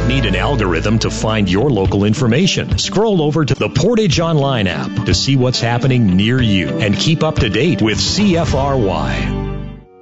don't need an algorithm to find your local information. Scroll over to the Portage Online app to see what's happening near you and keep up to date with CFRY.